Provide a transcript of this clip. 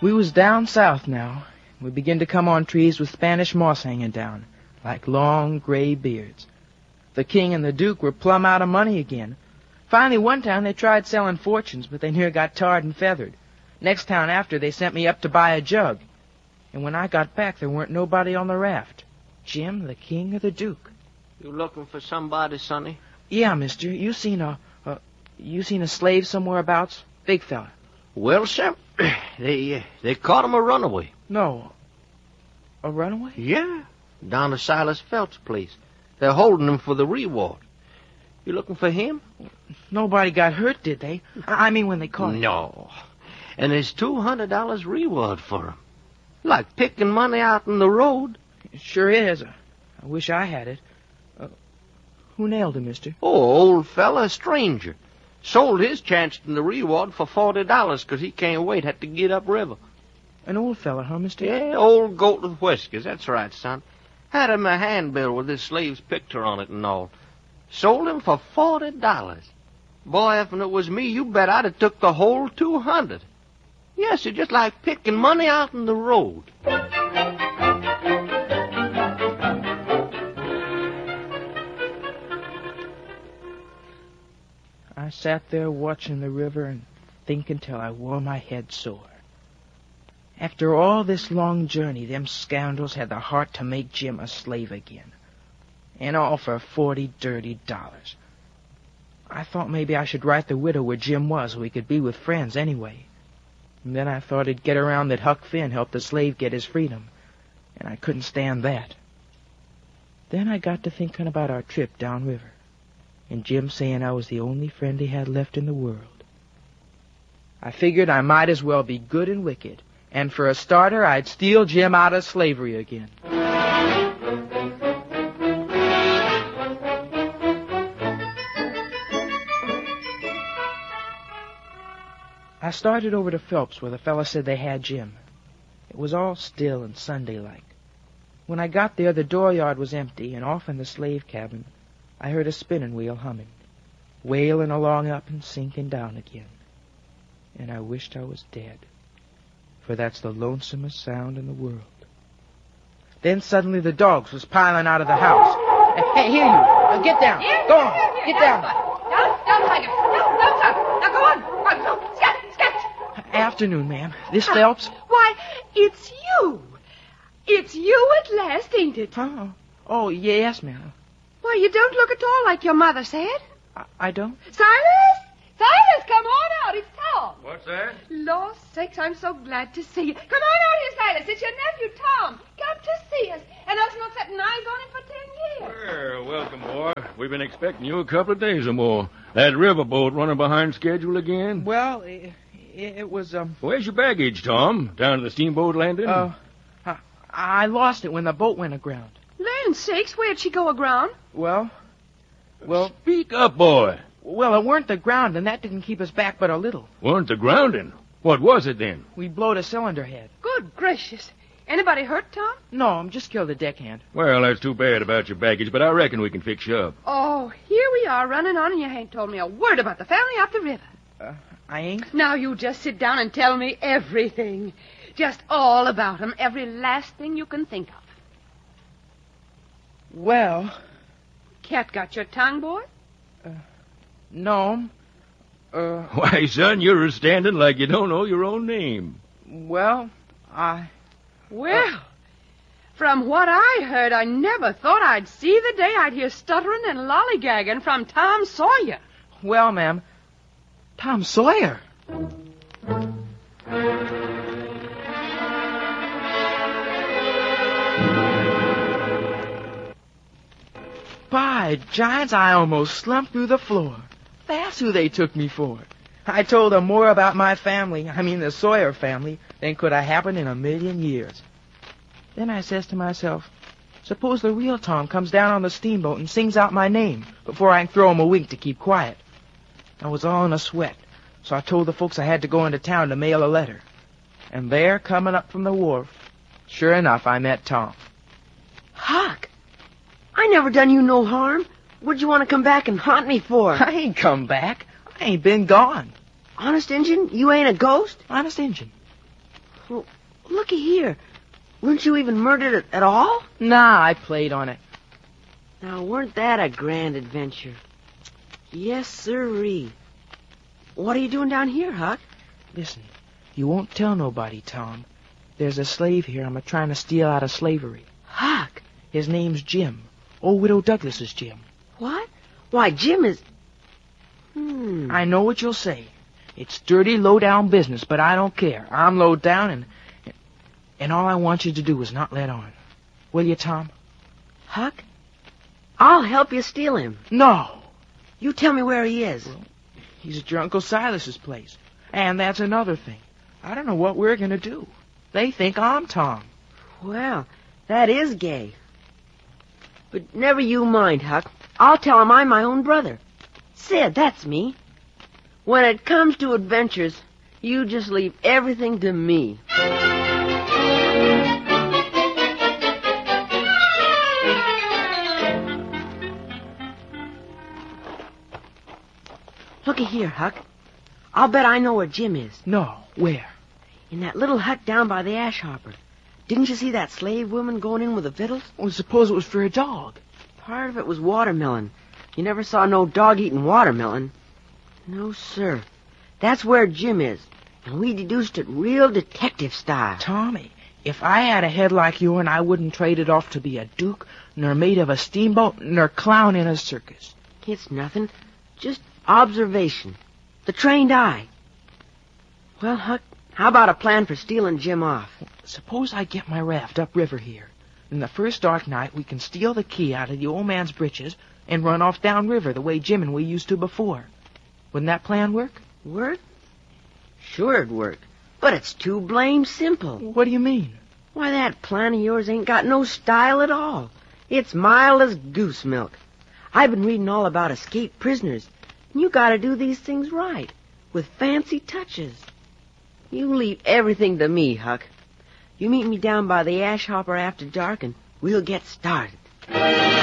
We was down south now. We began to come on trees with Spanish moss hanging down, like long gray beards. The king and the duke were plumb out of money again. Finally, one town they tried selling fortunes, but they near got tarred and feathered. Next town after, they sent me up to buy a jug. And when I got back, there weren't nobody on the raft. Jim, the king, or the duke. You looking for somebody, Sonny? Yeah, mister. You seen a slave somewhere abouts? Big fella. Well, sir, they caught him a runaway. No. A runaway? Yeah, down to Silas Phelps' place. They're holding him for the reward. You looking for him? Nobody got hurt, did they? I mean, when they caught him. No. And there's $200 reward for him. Like picking money out in the road. It sure is. I wish I had it. Who nailed him, mister? Oh, old fella, a stranger. Sold his chance in the reward for $40 because he can't wait, had to get upriver. An old fella, huh, mister? Yeah, old goat with whiskers. That's right, son. Had him a handbill with his slave's picture on it and all. Sold him for $40. Boy, if it was me, you bet I'd have took the whole 200. Yes, it's just like picking money out in the road. I sat there watching the river and thinking till I wore my head sore. After all this long journey, them scoundrels had the heart to make Jim a slave again. And all for $40 dirty. I thought maybe I should write the widow where Jim was so we could be with friends anyway. And then I thought it'd get around that Huck Finn helped the slave get his freedom. And I couldn't stand that. Then I got to thinking about our trip downriver. And Jim saying I was the only friend he had left in the world. I figured I might as well be good and wicked. And for a starter, I'd steal Jim out of slavery again. I started over to Phelps where the fella said they had Jim. It was all still and Sunday-like. When I got there, the dooryard was empty, and off in the slave cabin, I heard a spinning wheel humming, wailing along up and sinking down again. And I wished I was dead, for that's the lonesomest sound in the world. Then suddenly the dogs was piling out of the house. Hey, here you! Get down! Go on! Get down! Down, Tiger! Down, son! Now go on! Go! Scat! Afternoon, ma'am. This Phelps? Why, it's you! It's you at last, ain't it? Oh, yes, ma'am. Why, you don't look at all like your mother said. I don't? Silas! Silas, come on out. It's Tom. What's that? Lord sakes, I'm so glad to see you. Come on out here, Silas. It's your nephew, Tom. Come to see us. And us not setting eyes on him for 10 years. Well, welcome, boy. We've been expecting you a couple of days or more. That riverboat running behind schedule again? Well, it was, Where's your baggage, Tom? Down to the steamboat landing? I lost it when the boat went aground. Land sakes, where'd she go aground? Well... Speak up, boy. Well, it weren't the ground, and that didn't keep us back but a little. Weren't the grounding? What was it then? We blowed a cylinder head. Good gracious. Anybody hurt, Tom? No, I'm just killed a deckhand. Well, that's too bad about your baggage, but I reckon we can fix you up. Oh, here we are running on, and you ain't told me a word about the family up the river. I ain't? Now you just sit down and tell me everything. Just all about 'em, every last thing you can think of. Well... Cat got your tongue, boy? No. Why, son, you're standing like you don't know your own name. Well, Well, from what I heard, I never thought I'd see the day I'd hear stuttering and lollygagging from Tom Sawyer. Well, ma'am, Tom Sawyer. By giants, I almost slumped through the floor. That's who they took me for. I told them more about my family, the Sawyer family, than could have happened in a million years. Then I says to myself, suppose the real Tom comes down on the steamboat and sings out my name before I can throw him a wink to keep quiet. I was all in a sweat, so I told the folks I had to go into town to mail a letter. And there, coming up from the wharf, sure enough, I met Tom. Huck, I never done you no harm. What'd you want to come back and haunt me for? I ain't come back. I ain't been gone. Honest Injun, you ain't a ghost? Honest Injun. Well, looky here. Weren't you even murdered at all? Nah, I played on it. Now, weren't that a grand adventure? Yes, sirree. What are you doing down here, Huck? Listen, you won't tell nobody, Tom. There's a slave here I'm trying to steal out of slavery. Huck. His name's Jim. Old Widow Douglas's Jim. What? Why, Jim is... I know what you'll say. It's dirty, low-down business, but I don't care. I'm low down, and all I want you to do is not let on. Will you, Tom? Huck, I'll help you steal him. No. You tell me where he is. Well, he's at your Uncle Silas's place. And that's another thing. I don't know what we're going to do. They think I'm Tom. Well, that is gay. But never you mind, Huck. I'll tell him I'm my own brother. Sid, that's me. When it comes to adventures, you just leave everything to me. Looky here, Huck. I'll bet I know where Jim is. No, where? In that little hut down by the ash hopper. Didn't you see that slave woman going in with the victuals? Well, suppose it was for a dog. Part of it was watermelon. You never saw no dog eating watermelon. No, sir. That's where Jim is. And we deduced it real detective style. Tommy, if I had a head like yourn, I wouldn't trade it off to be a duke, nor mate of a steamboat, nor clown in a circus. It's nothing. Just observation. The trained eye. Well, Huck, how about a plan for stealing Jim off? Suppose I get my raft upriver here. In the first dark night, we can steal the key out of the old man's breeches and run off downriver the way Jim and we used to before. Wouldn't that plan work? Work? Sure it'd work. But it's too blame simple. What do you mean? Why, that plan of yours ain't got no style at all. It's mild as goose milk. I've been reading all about escaped prisoners. And you gotta do these things right, with fancy touches. You leave everything to me, Huck. You meet me down by the ash hopper after dark and we'll get started.